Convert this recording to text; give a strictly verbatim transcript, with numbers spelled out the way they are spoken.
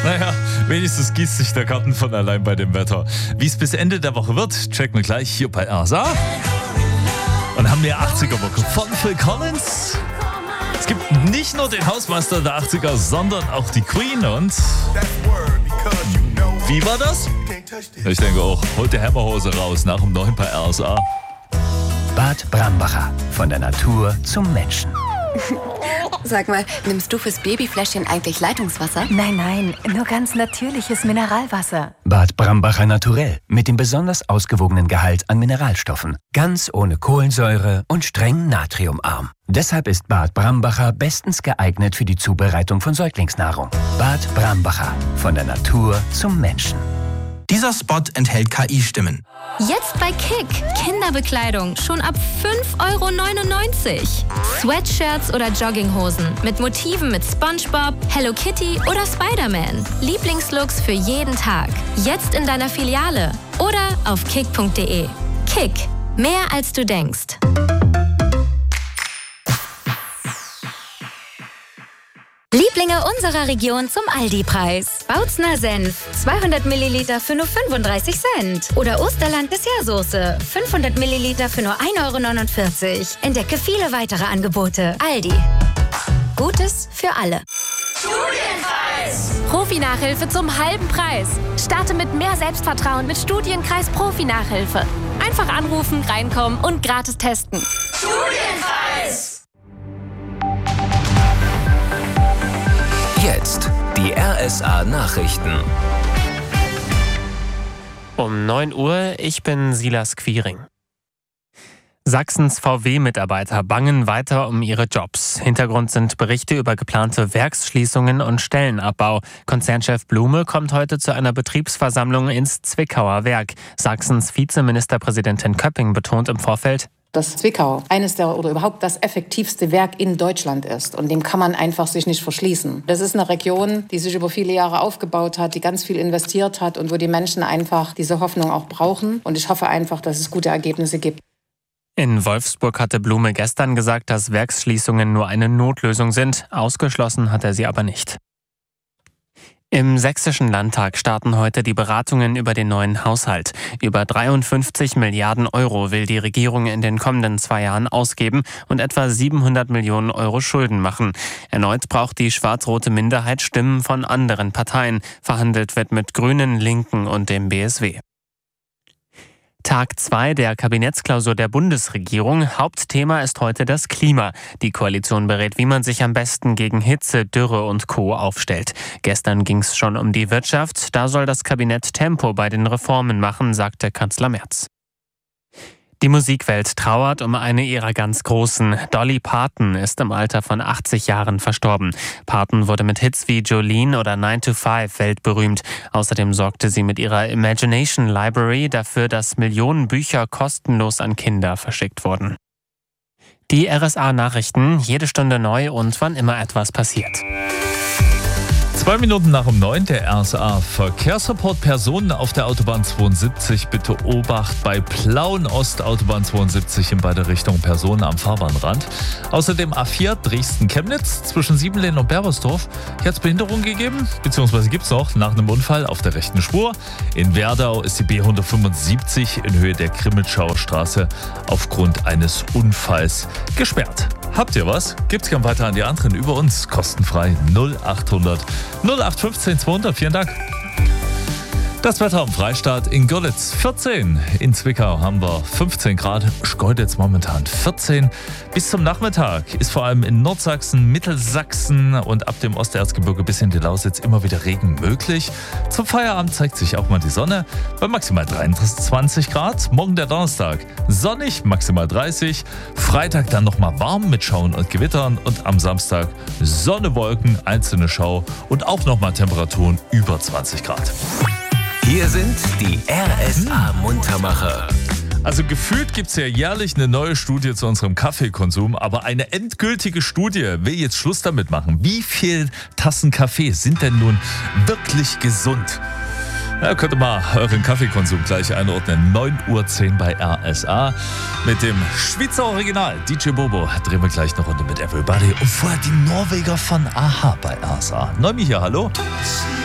Naja, wenigstens gießt sich der Garten von allein bei dem Wetter. Wie es bis Ende der Woche wird, checken wir gleich hier bei R S A. Und haben wir achtziger-Woche von Phil Collins. Es gibt nicht nur den Hausmeister der achtziger, sondern auch die Queen. Und wie war das? Ich denke auch, holt die Hammerhose raus nach dem neuen bei R S A. Bad Brambacher. Von der Natur zum Menschen. Sag mal, nimmst du fürs Babyfläschchen eigentlich Leitungswasser? Nein, nein, nur ganz natürliches Mineralwasser. Bad Brambacher Naturell. Mit dem besonders ausgewogenen Gehalt an Mineralstoffen. Ganz ohne Kohlensäure und streng natriumarm. Deshalb ist Bad Brambacher bestens geeignet für die Zubereitung von Säuglingsnahrung. Bad Brambacher. Von der Natur zum Menschen. Dieser Spot enthält K I-Stimmen. Jetzt bei Kick. Kinderbekleidung schon ab fünf Euro neunundneunzig. Sweatshirts oder Jogginghosen mit Motiven mit SpongeBob, Hello Kitty oder Spider-Man. Lieblingslooks für jeden Tag. Jetzt in deiner Filiale oder auf kick punkt de. Kick. Mehr als du denkst. Lieblinge unserer Region zum Aldi-Preis. Bautzner Senf, zweihundert Milliliter für nur fünfunddreißig Cent. Oder Osterland Dessertsoße, fünfhundert Milliliter für nur ein Euro neunundvierzig. Entdecke viele weitere Angebote. Aldi. Gutes für alle. Studienpreis! Profi-Nachhilfe zum halben Preis. Starte mit mehr Selbstvertrauen mit Studienkreis Profi-Nachhilfe. Einfach anrufen, reinkommen und gratis testen. Studienpreis! Jetzt die R S A-Nachrichten. Um neun Uhr, ich bin Silas Quiring. Sachsens V W-Mitarbeiter bangen weiter um ihre Jobs. Hintergrund sind Berichte über geplante Werksschließungen und Stellenabbau. Konzernchef Blume kommt heute zu einer Betriebsversammlung ins Zwickauer Werk. Sachsens Vizeministerpräsidentin Köpping betont im Vorfeld, dass Zwickau eines der oder überhaupt das effektivste Werk in Deutschland ist. Und dem kann man einfach sich nicht verschließen. Das ist eine Region, die sich über viele Jahre aufgebaut hat, die ganz viel investiert hat und wo die Menschen einfach diese Hoffnung auch brauchen. Und ich hoffe einfach, dass es gute Ergebnisse gibt. In Wolfsburg hatte Blume gestern gesagt, dass Werksschließungen nur eine Notlösung sind. Ausgeschlossen hat er sie aber nicht. Im Sächsischen Landtag starten heute die Beratungen über den neuen Haushalt. Über dreiundfünfzig Milliarden Euro will die Regierung in den kommenden zwei Jahren ausgeben und etwa siebenhundert Millionen Euro Schulden machen. Erneut braucht die schwarz-rote Minderheit Stimmen von anderen Parteien. Verhandelt wird mit Grünen, Linken und dem B S W. Tag zwei der Kabinettsklausur der Bundesregierung. Hauptthema ist heute das Klima. Die Koalition berät, wie man sich am besten gegen Hitze, Dürre und Co. aufstellt. Gestern ging es schon um die Wirtschaft. Da soll das Kabinett Tempo bei den Reformen machen, sagte Kanzler Merz. Die Musikwelt trauert um eine ihrer ganz Großen. Dolly Parton ist im Alter von achtzig Jahren verstorben. Parton wurde mit Hits wie Jolene oder nine to five weltberühmt. Außerdem sorgte sie mit ihrer Imagination Library dafür, dass Millionen Bücher kostenlos an Kinder verschickt wurden. Die R S A-Nachrichten, jede Stunde neu und wann immer etwas passiert. Zwei Minuten nach um neun, der R S A Verkehrsreport. Personen auf der Autobahn zweiundsiebzig. Bitte Obacht bei Plauen Ost, Autobahn zweiundsiebzig in beide Richtungen. Personen am Fahrbahnrand. Außerdem A vier Dresden-Chemnitz zwischen Siebenlehn und Berbersdorf. Hier hat es Behinderung gegeben, beziehungsweise gibt es noch nach einem Unfall auf der rechten Spur. In Werdau ist die B hundertfünfundsiebzig in Höhe der Grimmitschauer Straße aufgrund eines Unfalls gesperrt. Habt ihr was? Gibt's gern weiter an die anderen über uns. Kostenfrei null achthundert null acht fünfzehn zweihundert. Vielen Dank. Das Wetter am Freistaat in Görlitz vierzehn. In Zwickau haben wir fünfzehn Grad. Schkeuditz momentan vierzehn. Bis zum Nachmittag ist vor allem in Nordsachsen, Mittelsachsen und ab dem Osterzgebirge bis in die Lausitz immer wieder Regen möglich. Zum Feierabend zeigt sich auch mal die Sonne bei maximal dreiundzwanzig Grad. Morgen der Donnerstag sonnig, maximal dreißig. Freitag dann nochmal warm mit Schauen und Gewittern. Und am Samstag Sonne, Wolken, einzelne Schau und auch nochmal Temperaturen über zwanzig Grad. Hier sind die R S A-Muntermacher. Also gefühlt gibt es ja jährlich eine neue Studie zu unserem Kaffeekonsum, aber eine endgültige Studie will jetzt Schluss damit machen. Wie viele Tassen Kaffee sind denn nun wirklich gesund? Ja, könnt ihr mal euren Kaffeekonsum gleich einordnen. neun Uhr zehn bei R S A. Mit dem Schweizer Original D J Bobo drehen wir gleich eine Runde mit Everybody. Und vorher die Norweger von Aha bei R S A. Neumi hier, hallo.